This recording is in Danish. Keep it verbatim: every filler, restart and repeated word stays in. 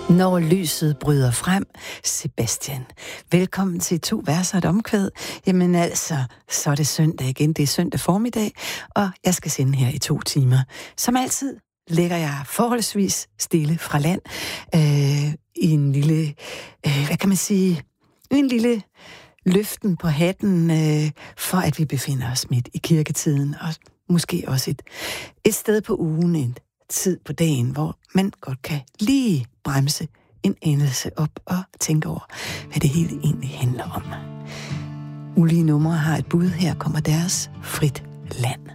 Når lyset bryder frem, Sebastian. Velkommen til to vers og et omkvæd. Jamen altså, så er det søndag igen. Det er søndag formiddag, og jeg skal sende her i to timer. Som altid ligger jeg forholdsvis stille fra land øh, i en lille, øh, hvad kan man sige, en lille løften på hatten, øh, for at vi befinder os midt i kirketiden, og måske også et, et sted på ugen, en tid på dagen, hvor man godt kan lige bremse en anelse op og tænke over, hvad det hele egentlig handler om. Ulige numre har et bud. Her kommer deres Frit Land.